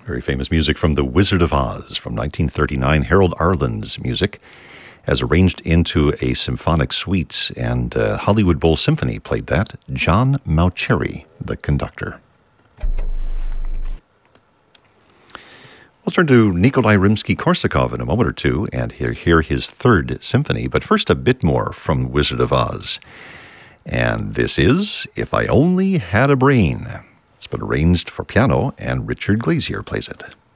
Very famous music from The Wizard of Oz from 1939. Harold Arlen's music as arranged into a symphonic suite, and Hollywood Bowl Symphony played that. John Mauceri, the conductor. We'll turn to Nikolai Rimsky-Korsakov in a moment or two and hear his third symphony, but first a bit more from Wizard of Oz. And this is If I Only Had a Brain. It's been arranged for piano, and Richard Glazier plays it.